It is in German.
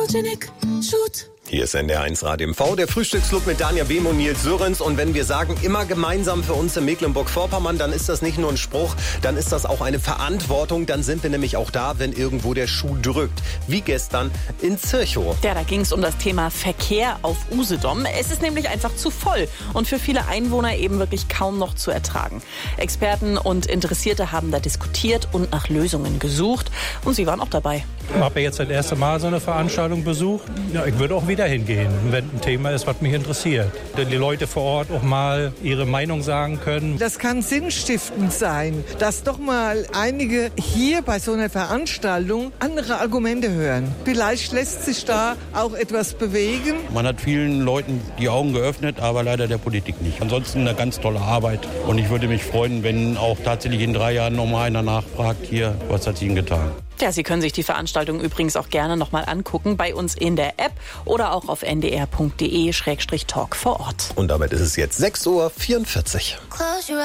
Photogenic Shoot. Hier ist NDR1 Radio MV, der Frühstücksclub mit Danja Behm und Nils Sörens. Und wenn wir sagen, immer gemeinsam für uns in Mecklenburg-Vorpommern, dann ist das nicht nur ein Spruch, dann ist das auch eine Verantwortung. Dann sind wir nämlich auch da, wenn irgendwo der Schuh drückt. Wie gestern in Zirchow. Ja, da ging es um das Thema Verkehr auf Usedom. Es ist nämlich einfach zu voll und für viele Einwohner eben wirklich kaum noch zu ertragen. Experten und Interessierte haben da diskutiert und nach Lösungen gesucht. Und sie waren auch dabei. Ich habe jetzt das erste Mal so eine Veranstaltung besucht. Ja, ich würde auch wieder hingehen, wenn ein Thema ist, was mich interessiert. Denn die Leute vor Ort auch mal ihre Meinung sagen können. Das kann sinnstiftend sein, dass doch mal einige hier bei so einer Veranstaltung andere Argumente hören. Vielleicht lässt sich da auch etwas bewegen. Man hat vielen Leuten die Augen geöffnet, aber leider der Politik nicht. Ansonsten eine ganz tolle Arbeit. Und ich würde mich freuen, wenn auch tatsächlich in 3 Jahren nochmal einer nachfragt, hier, was hat sie Ihnen getan? Ja, Sie können sich die Veranstaltung übrigens auch gerne nochmal angucken bei uns in der App oder auch auf ndr.de/talk vor Ort. Und damit ist es jetzt 6:44 Uhr.